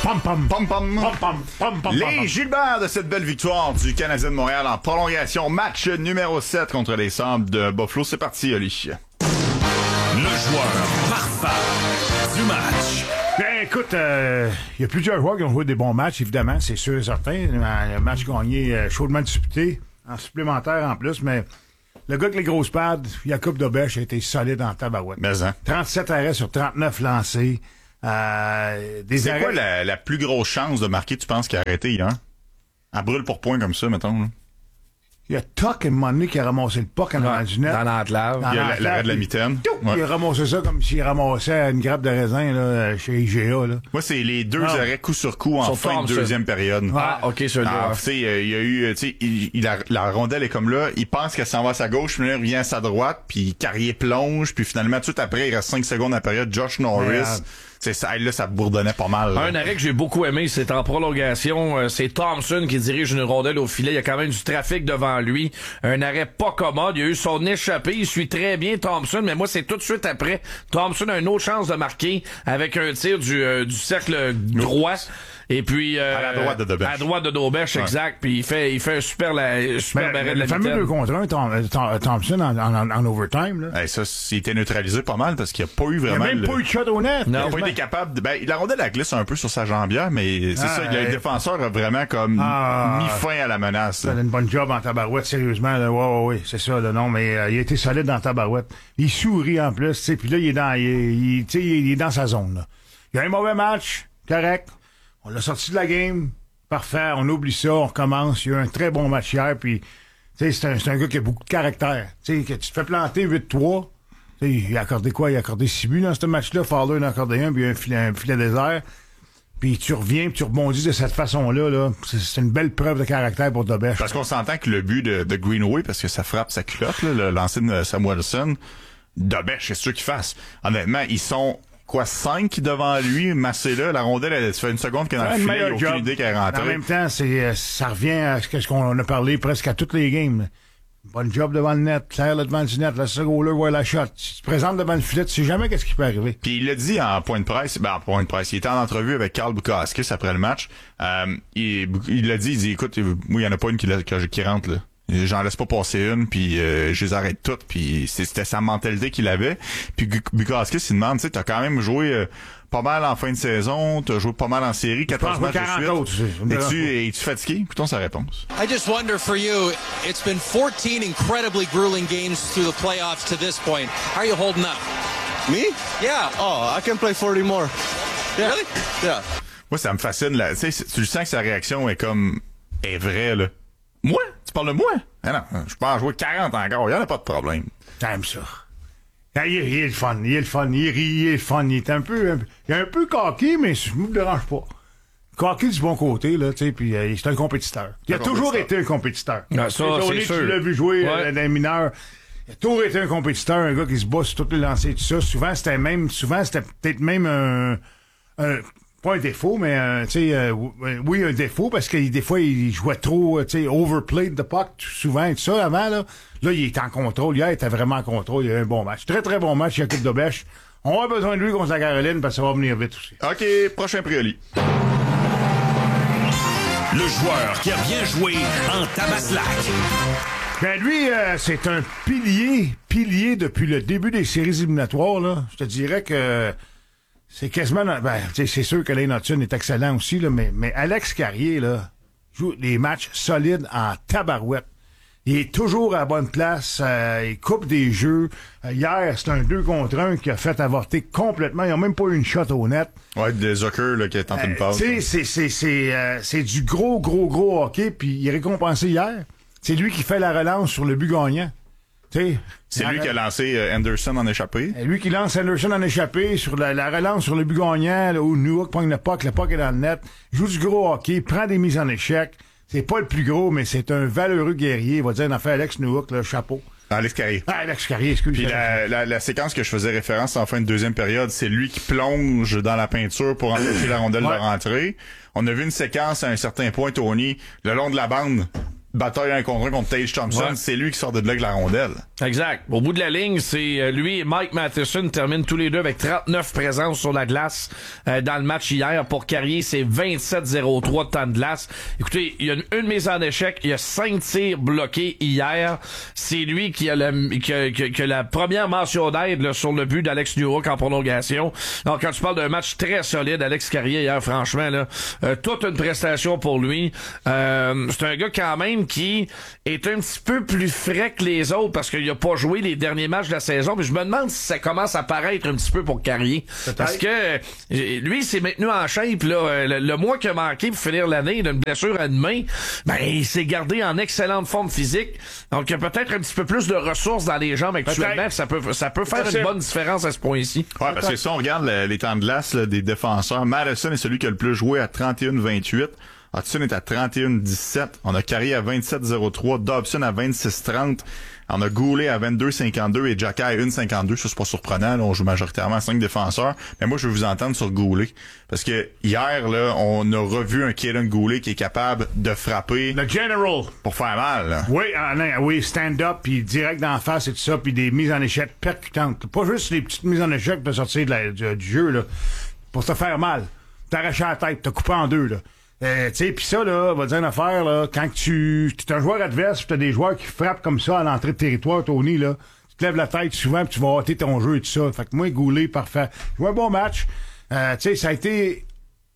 Pom, pom. Pom, pom. Pom, pom. Pom, pom. Les Gilbert de cette belle victoire du Canadien de Montréal en prolongation. Match numéro 7 contre les Sabres de Buffalo. C'est parti, Oli. Le joueur parfait du match. Ben, écoute, il y a plusieurs joueurs qui ont joué des bons matchs, évidemment, c'est sûr et certain. Un match gagné, chaudement disputé, en supplémentaire en plus, mais le gars avec les grosses pads, Jakub Dobeš, a été solide en tabarouette. Mais, hein. 37 arrêts sur 39 lancés. C'est Arrêts... quoi la plus grosse chance de marquer, tu penses, qu'il a arrêté hier? À brûle pour point comme ça, mettons. Là. Il y a Tuck, à un moment donné, qui a ramassé le puck dans du net. Dans l'enclave. Il y a l'arrêt de la mitaine. Ouais. Il a ramassé ça comme s'il ramassait une grappe de raisin là, chez IGA. Là. Moi, c'est les deux arrêts coup sur coup en Sur fin Thompson. de deuxième période. Ah, OK, celui-là. Tu sais, il y a eu, tu sais, la rondelle est comme là, il pense qu'elle s'en va à sa gauche, puis là, il revient à sa droite, puis Carrier plonge, puis finalement, tout après, il reste 5 secondes à la période, Josh Norris, c'est ça, là, ça bourdonnait pas mal. Là. Un arrêt que j'ai beaucoup aimé, c'est en prolongation. C'est Thompson qui dirige une rondelle au filet. Il y a quand même du trafic devant lui. Un arrêt pas commode. Il a eu son échappée. Il suit très bien Thompson, mais moi, c'est tout de suite après. Thompson a une autre chance de marquer avec un tir du cercle droit. Et puis à la droite de Dobeš. À la droite de Dobeš, exact. Puis il fait un super arrêt de la le fameux mitaine. 2 contre 1, Thompson en overtime. Là. Hey, ça, il était neutralisé pas mal parce qu'il n'y a pas eu vraiment... Il n'y a même pas eu de shot au net. Il n'a pas été capable de... Ben, la rondelle, elle glisse un peu sur sa jambière, mais c'est ça, le défenseur a vraiment comme mis fin à la menace. Ça a une bonne job en tabarouette, sérieusement. Là. Ouais, c'est ça. Là, non, mais il a été solide dans tabarouette. Il sourit en plus, tu sais, puis là, il est dans sa zone. Là. Il a un mauvais match, correct. On l'a sorti de la game, parfait, on oublie ça, on recommence. Il y a eu un très bon match hier, puis c'est un gars qui a beaucoup de caractère. Tu sais, que tu te fais planter 8-3, il a accordé quoi? Il a accordé 6 buts dans ce match-là, Fowler en a accordé un, puis il y a un filet désert. Puis tu reviens, puis tu rebondis de cette façon-là. Là. C'est une belle preuve de caractère pour Dobeš. Parce qu'on s'entend que le but de Greenway, parce que ça frappe sa culotte, là, le lancer de Samuelson, Dobeš, c'est sûr qu'il fasse. Honnêtement, ils sont... 5 devant lui, massé là, la rondelle, elle se fait une seconde qu'elle est dans le filet, il n'y a aucune idée qu'elle est rentrée. En même temps, ça revient à ce qu'on a parlé presque à toutes les games. Bon job devant le net, clair là devant le net, la seconde voit la shot. Si tu te présentes devant le filet, tu sais jamais qu'est-ce qui peut arriver. Puis il l'a dit en point de presse, il était en entrevue avec Carl Bukauskas après le match. Il l'a dit, écoute, moi, il y en a pas une qui rentre là. J'en laisse pas passer une, puis je les arrête toutes, puis c'était sa mentalité qu'il avait. Puis Bukauskas, il demande, tu sais, t'as quand même joué pas mal en fin de saison, t'as joué pas mal en série, 14 matchs de suite. Es-tu fatigué? Écoutons sa réponse. I just wonder for you, it's been 14 incredibly grueling games through the playoffs to this point. How are you holding up? Me? Yeah. Oh, I can play 40 more. Yeah. Really? Yeah. Moi, ça me fascine, là. Tu sais, tu le sens que sa réaction est vraie, là. Moi? Tu parles de moi? Ah non, je peux en jouer 40 encore, y en a pas de problème. T'aimes ça. Ah, il est le fun, il rit, il est le fun, il est un peu coquille, mais ça me dérange pas. Coquille du bon côté, là, tu sais, puis c'est un compétiteur. Il a toujours été un compétiteur. Ah, ça, c'est sûr. Tu l'as vu jouer dans les mineurs. Il a toujours été un compétiteur, un gars qui se bat sur tous les lancers, tout ça. Souvent, c'était peut-être même un pas un défaut, mais oui, un défaut, parce que des fois, il jouait trop, overplayed the puck, souvent, et tout ça, avant, là. Là, il est en contrôle. Hier, il était vraiment en contrôle. Il a eu un bon match. Très, très bon match, Jakub Dobeš. On a besoin de lui contre la Caroline, parce que ça va venir vite aussi. OK, prochain Prioli. Le joueur qui a bien joué en tabaslac. Ben lui, c'est un pilier depuis le début des séries éliminatoires, là. Je te dirais que c'est quasiment... c'est sûr que Lane Hudson est excellent aussi, là, mais Alex Carrier, là, joue des matchs solides en tabarouette. Il est toujours à la bonne place, il coupe des jeux. Hier, c'est un 2 contre 1 qui a fait avorter complètement. Ils n'ont même pas eu une shot au net. Ouais, des Zucker là, qui a tenté une passe. C'est du gros hockey, puis il est récompensé hier. C'est lui qui fait la relance sur le but gagnant. C'est lui qui a lancé Anderson en échappée. Lui qui lance Anderson en échappée sur la relance sur le but gagnant, là, où Newhook pogne le puck est dans le net. Il joue du gros hockey, prend des mises en échec. C'est pas le plus gros, mais c'est un valeureux guerrier. Il va dire, on a fait Alex Newhook, le chapeau. Alex Carrier. Alex Carrier, excuse. Puis la séquence que je faisais référence en fin de deuxième période, c'est lui qui plonge dans la peinture pour empêcher la rondelle de rentrer. On a vu une séquence à un certain point, Tony, le long de la bande. bataille 1 contre Tage Thompson, Ouais. c'est lui qui sort de là avec la rondelle. Exact. Au bout de la ligne, c'est lui et Mike Matheson terminent tous les deux avec 39 présences sur la glace dans le match hier. Pour Carrier, c'est 27-0-3 de temps de glace. Écoutez, il y a une mise en échec, il y a 5 tirs bloqués hier. C'est lui qui a la première mention d'aide là, sur le but d'Alex Newhook en prolongation. Donc, quand tu parles d'un match très solide, Alex Carrier hier, franchement, là, toute une prestation pour lui. C'est un gars quand même qui est un petit peu plus frais que les autres parce qu'il a pas joué les derniers matchs de la saison. Mais je me demande si ça commence à paraître un petit peu pour Carrier. Parce que lui, il s'est maintenu en shape. Là, le mois qu'il a manqué pour finir l'année d'une blessure à une main, ben il s'est gardé en excellente forme physique. Donc, il y a peut-être un petit peu plus de ressources dans les jambes actuellement. Ça peut faire une bonne différence à ce point-ci. Ouais, parce que si on regarde les temps de glace là, des défenseurs, Madison est celui qui a le plus joué à 31-28. Hudson est à 31-17. On a Carrier à 27-03. Dobson à 26-30. On a Goulet à 22-52 et Jacka à 1-52. Ça, c'est pas surprenant. Là, on joue majoritairement à 5 défenseurs. Mais moi, je veux vous entendre sur Goulet. Parce que hier, là, on a revu un Kaden Goulet qui est capable de frapper Le General. pour faire mal. Là. Oui, stand-up, puis direct d'en face et tout ça, puis des mises en échec percutantes. Pas juste les petites mises en échec pour sortir du jeu, là. Pour te faire mal. T'arracher la tête, te couper en deux, là. Tu sais, pis ça, là, va dire une affaire, là, quand t'es un joueur adverse pis t'as des joueurs qui frappent comme ça à l'entrée de territoire, Tony, là, tu te lèves la tête souvent pis tu vas hâter ton jeu et tout ça. Fait que moi, Goulet, parfait. Joué un bon match. Tu sais, ça a été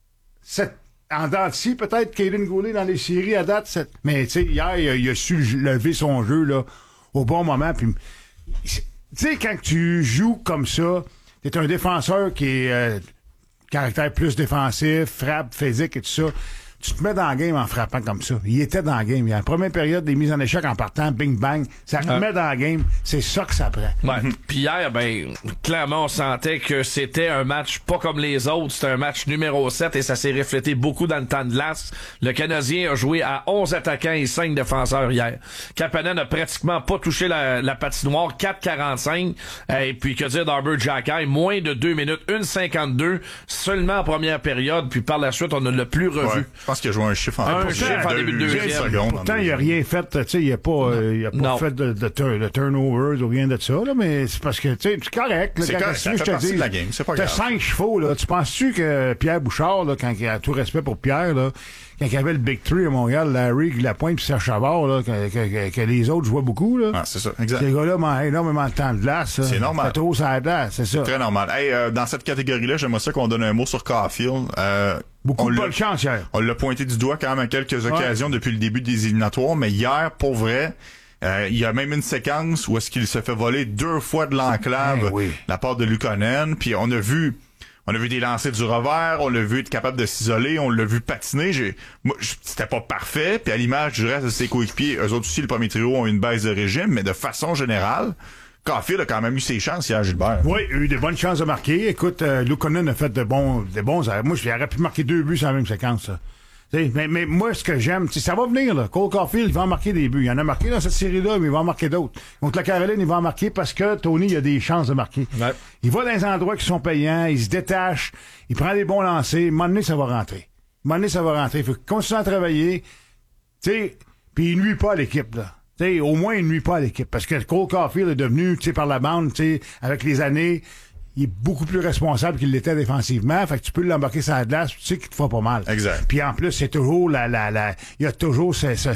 en dents de scie, peut-être, Kaden Goulet dans les séries à date. Mais, tu sais, hier, il a su lever son jeu, là, au bon moment. Puis, tu sais, quand tu joues comme ça, t'es un défenseur qui est... caractère plus défensif, frappe, physique et tout ça, tu te mets dans le game en frappant comme ça. Il était dans le game. Il y a la première période des mises en échec en partant, bing bang, ça te met dans le game. C'est ça que ça prend. Ouais. Puis hier, ben, clairement, on sentait que c'était un match pas comme les autres. C'était un match numéro 7 et ça s'est reflété beaucoup dans le temps de glace. Le Canadien a joué à 11 attaquants et 5 défenseurs hier. Kapanen n'a pratiquement pas touché la patinoire, 4,45. Et puis, que dire d'Arbor Jackai, moins de 2 minutes, 1,52 seulement en première période. Puis par la suite, on ne l'a plus revu. Ouais. Je pense qu'il a joué un chiffre en début de deuxième seconde. Pourtant, il a rien fait, tu sais, il a pas fait de turnovers ou rien de ça, là, mais c'est parce que, tu sais, c'est correct. Là, C'est correct, ça fait partie de la game, c'est pas t'as grave. 5 chevaux, là. Tu penses-tu que Pierre Bouchard, là, quand il a tout respect pour Pierre, là, quand il y avait le Big Three à Montréal, Larry, Lapointe puis Serge Chavard, là, que les autres jouaient beaucoup, là. Ah, c'est ça, exact. Ces gars-là mangent énormément de temps de glace. C'est normal. T'as trop sur la glace, c'est ça. Très normal. Hey, dans cette catégorie-là, j'aimerais ça qu'on donne un mot sur Caulfield. Beaucoup de bonne chance hier. On l'a pointé du doigt quand même à quelques occasions depuis le début des éliminatoires, mais hier, pour vrai, il y a même une séquence où est-ce qu'il se fait voler 2 fois de l'enclave de la part de Luukkonen, puis on a vu des lancers du revers, on l'a vu être capable de s'isoler, on l'a vu patiner. C'était pas parfait, puis à l'image du reste de ses coéquipiers, eux autres aussi, le premier trio, ont une baisse de régime, mais de façon générale, Caulfield a quand même eu ses chances hier, Gilbert. Oui, il a eu des bonnes chances de marquer. Écoute, Luukkonen a fait des bons arrêts. Moi, il aurait pu marquer 2 buts sur la même séquence, ça. Mais moi, ce que j'aime, ça va venir, là. Cole Caulfield, il va en marquer des buts. Il en a marqué dans cette série-là, mais il va en marquer d'autres. Contre la Caroline, il va en marquer parce que Tony, il a des chances de marquer. Ouais. Il va dans des endroits qui sont payants, il se détache, il prend des bons lancers. À un moment donné, ça va rentrer. Il faut continuer à travailler. Tu sais, puis il nuit pas à l'équipe, là. T'sais, au moins, il nuit pas à l'équipe. Parce que Cole Caulfield est devenu, par la bande, avec les années, il est beaucoup plus responsable qu'il l'était défensivement. Fait que tu peux l'embarquer sur la glace, tu sais qu'il te fait pas mal. Exact. Puis en plus, c'est toujours il y a toujours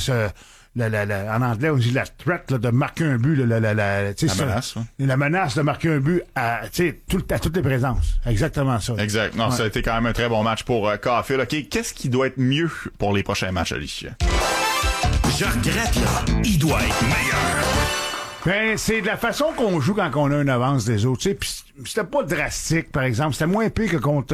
en anglais, on dit la threat, là, de marquer un but, la menace, hein? La menace de marquer un but à toutes les présences. Exactement ça. Exact. Non, ça a été quand même un très bon match pour Caulfield. OK, qu'est-ce qui doit être mieux pour les prochains matchs, Alicia? Je regrette, là. Il doit être meilleur. Ben, c'est de la façon qu'on joue quand on a une avance des autres. Tu sais, c'était pas drastique, par exemple. C'était moins pire que contre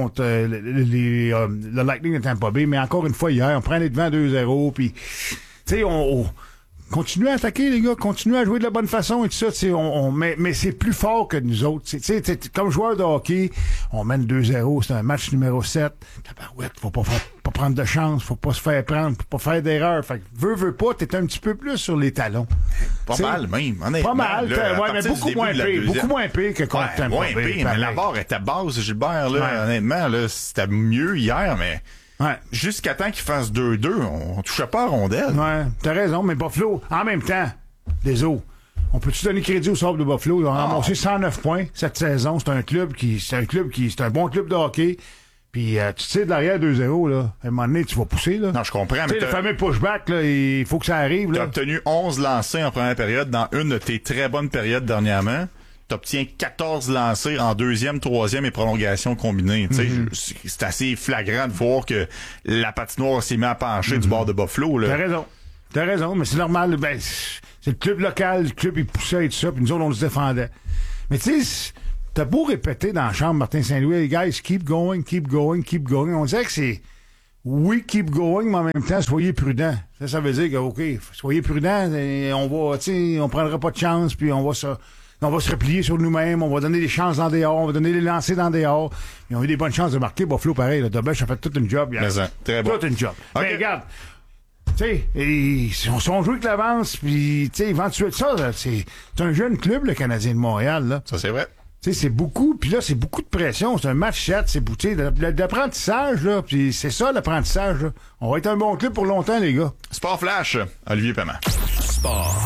le Lightning de Tampa Bay. Mais encore une fois, hier, on prend les devants 2-0. Puis, tu sais, on continue à attaquer, les gars. Continue à jouer de la bonne façon et tout ça. Mais c'est plus fort que nous autres. Tu sais, comme joueur de hockey, on mène 2-0. C'est un match numéro 7. Faut pas prendre de chance. Faut pas se faire prendre. Faut pas faire d'erreur. Fait que, veux pas, t'es un petit peu plus sur les talons. Pas mal, même. Honnêtement. Pas mal. Mais beaucoup moins pire. Beaucoup moins pire que contre Tampa Bay. Moins pire, mais la barre était basse, Gilbert, là. Ouais. Honnêtement, là, c'était mieux hier, mais Ouais. Jusqu'à temps qu'ils fassent 2-2, on touchait pas à rondelle. Ouais, t'as raison, mais Buffalo, en même temps, les autres, on peut-tu donner crédit au Sabres de Buffalo? Ils ont ramassé 109 points cette saison. C'est un bon club de hockey. Puis, tu sais, de l'arrière 2-0, là, à un moment donné, tu vas pousser, là. Non, je comprends, Tu sais, le fameux pushback, là, il faut que ça arrive, T'as là. obtenu 11 lancés en première période dans une de tes très bonnes périodes dernièrement. T'obtiens 14 lancés en deuxième, troisième et prolongation combinée. Tu sais, c'est assez flagrant de voir que la patinoire s'est mise à pencher du bord de Buffalo, là. T'as raison, mais c'est normal. Ben, c'est le club local, le club, il poussait et tout ça, puis nous autres, on se défendait. Mais tu sais, t'as beau répéter dans la chambre, Martin Saint-Louis, les guys, keep going, keep going, keep going. On dirait que c'est, oui, keep going, mais en même temps, soyez prudents. Ça veut dire que, OK, soyez prudents, et on va, tu sais, on prendra pas de chance, puis on va se replier sur nous-mêmes, on va donner des chances dans des dehors, on va donner des lancers dans des dehors. Ils ont eu des bonnes chances de marquer. Buffalo, pareil, Dobech a fait toute une job. Mais ça, très bon. Toute une job. Okay. Mais regarde, tu sais, ils sont joués avec l'avance, puis, tu sais, éventuellement, ça, là, c'est un jeune club, le Canadien de Montréal, là. Ça, c'est vrai. Tu sais, c'est beaucoup, puis là, c'est beaucoup de pression. C'est un match 7, c'est tu sais, de l'apprentissage, là, puis c'est ça, l'apprentissage, là. On va être un bon club pour longtemps, les gars. Sport Flash, Olivier Paiement. Sport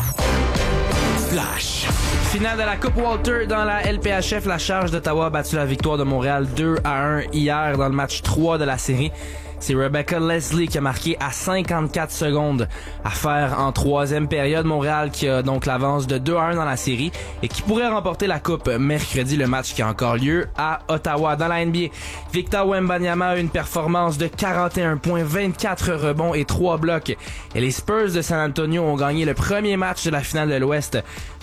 Flash. Finale de la Coupe Walter dans la LPHF. La Charge d'Ottawa a battu la victoire de Montréal 2-1 hier dans le match 3 de la série. C'est Rebecca Leslie qui a marqué à 54 secondes à faire en troisième période. Montréal qui a donc l'avance de 2-1 dans la série et qui pourrait remporter la Coupe mercredi, le match qui a encore lieu à Ottawa. Dans la NBA, Victor Wembanyama a une performance de 41 points, 24 rebonds et 3 blocs. Et les Spurs de San Antonio ont gagné le premier match de la finale de l'Ouest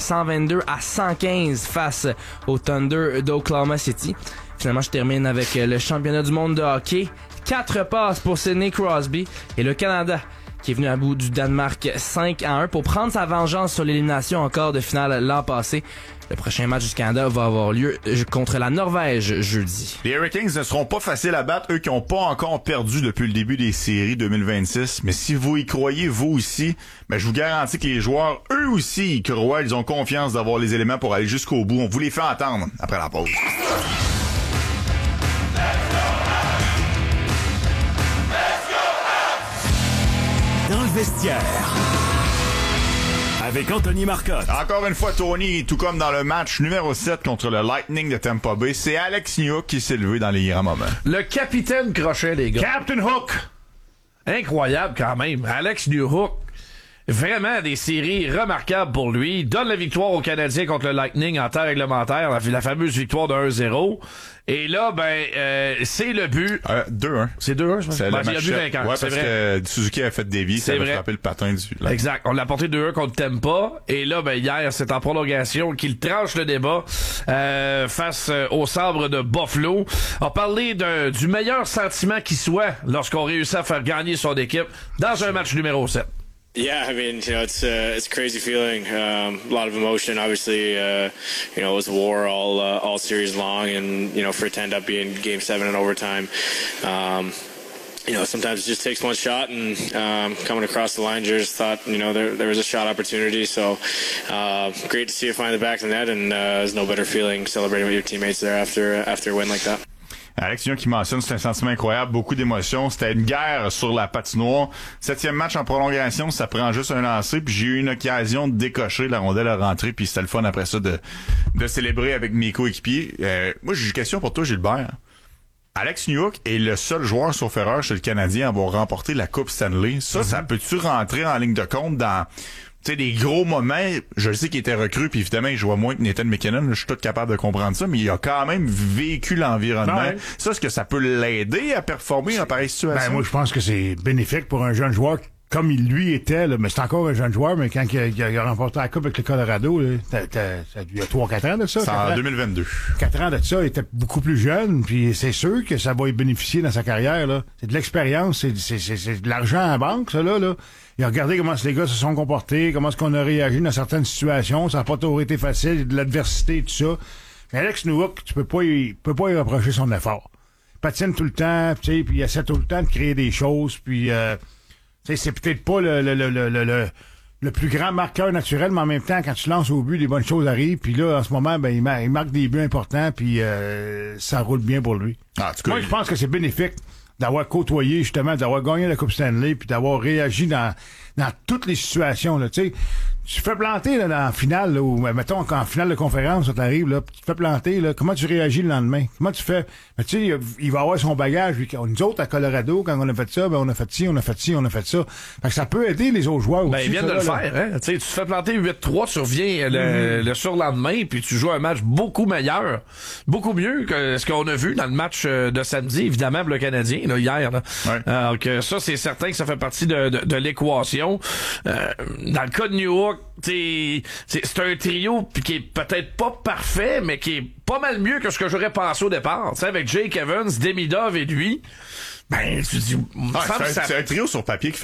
122-115 face au Thunder d'Oklahoma City. Finalement, je termine avec le championnat du monde de hockey. 4 passes pour Sidney Crosby et le Canada qui est venu à bout du Danemark 5-1 pour prendre sa vengeance sur l'élimination en quart de finale l'an passé. Le prochain match du Canada va avoir lieu contre la Norvège jeudi. Les Hurricanes ne seront pas faciles à battre, eux qui n'ont pas encore perdu depuis le début des séries 2026. Mais si vous y croyez, vous aussi, ben je vous garantis que les joueurs, eux aussi, y croient. Ils ont confiance d'avoir les éléments pour aller jusqu'au bout. On vous les fait entendre après la pause. Dans le vestiaire. Avec Anthony Marcotte. Encore une fois, Tony, tout comme dans le match numéro 7 contre le Lightning de Tampa Bay, c'est Alex Newhook qui s'est levé dans les grands moments. Le capitaine Crochet, les gars. Captain Hook! Incroyable quand même. Alex Newhook. Vraiment des séries remarquables pour lui. Il donne la victoire aux Canadiens contre le Lightning en temps réglementaire, la fameuse victoire de 1-0. Et là, c'est le but. 2-1. C'est 2-1, je pense. C'est le Il y a match but vainqueur. Ouais, c'est parce vrai. que Suzuki a fait des vies, ça a frappé le patin du... Là. Exact. On l'a porté 2-1 contre Tampa. Et là, hier, c'est en prolongation qu'il tranche le débat face au Sabre de Buffalo. On parlait du meilleur sentiment qui soit lorsqu'on réussit à faire gagner son équipe dans un match numéro 7. Yeah, I mean, it's a crazy feeling. A lot of emotion. Obviously, it was war all series long, and for it to end up being Game 7 in overtime, sometimes it just takes one shot. And coming across the line, just thought there was a shot opportunity. So great to see it find the back of the net, and there's no better feeling celebrating with your teammates there after a win like that. Alex Newhook qui mentionne, c'est un sentiment incroyable, beaucoup d'émotions. C'était une guerre sur la patinoire. 7e match en prolongation, ça prend juste un lancer, puis j'ai eu une occasion de décocher, la rondelle à rentrer, puis c'était le fun après ça de célébrer avec mes coéquipiers. Moi, j'ai une question pour toi, Gilbert. Alex Newhook est le seul joueur sauf erreur chez le Canadien à avoir remporté la Coupe Stanley. Ça peut-tu rentrer en ligne de compte dans... Tu sais, des gros moments, je le sais qu'il était recru, puis évidemment, il jouait moins que Nathan McKinnon, je suis tout capable de comprendre ça, mais il a quand même vécu l'environnement. Ouais. Ça, est-ce que ça peut l'aider à performer en pareille situation? Moi, je pense que c'est bénéfique pour un jeune joueur comme il lui était, là, mais c'est encore un jeune joueur, mais quand il a remporté la Coupe avec le Colorado, là, il y a 3-4 ans de ça. C'est en 2022. 4 ans de ça, il était beaucoup plus jeune, puis c'est sûr que ça va y bénéficier dans sa carrière, là. C'est de l'expérience, c'est de l'argent en banque, ça, là. Il a regardé comment les gars se sont comportés, comment est-ce qu'on a réagi dans certaines situations. Ça n'a pas toujours été facile, il y a de l'adversité et tout ça. Mais Alex Newhook, tu peux pas y reprocher son effort. Il patine tout le temps, tu sais, puis il essaie tout le temps de créer des choses, puis c'est peut-être pas le plus grand marqueur naturel, mais en même temps, quand tu lances au but, les bonnes choses arrivent. Puis là, en ce moment, il marque des buts importants, puis ça roule bien pour lui. Ah, en tout cas, moi, je pense que c'est bénéfique d'avoir côtoyé, justement, d'avoir gagné la Coupe Stanley, puis d'avoir réagi dans toutes les situations, là, tu sais. Tu te fais planter, là, dans la finale, là, ou, mettons, en finale de conférence, ça t'arrive, là, tu te fais planter, là, comment tu réagis le lendemain? Comment tu fais? Ben, tu sais, il va avoir son bagage, nous autres, à Colorado, quand on a fait ça, ben, on a fait ci, on a fait ci, on a fait ça. Fait que ça peut aider les autres joueurs aussi. Ben, ils viennent de le faire, hein. Tu sais, tu te fais planter 8-3, tu reviens le surlendemain, puis tu joues un match beaucoup meilleur, beaucoup mieux que ce qu'on a vu dans le match de samedi, évidemment, pour le Canadien, là, hier, là. Ouais. Donc, ça, c'est certain que ça fait partie de l'équation. Dans le cas de New York, c'est un trio qui est peut-être pas parfait, mais qui est pas mal mieux que ce que j'aurais pensé au départ. T'sais, avec Jake Evans, Demidov et lui, ben, tu dis, C'est un trio sur papier qui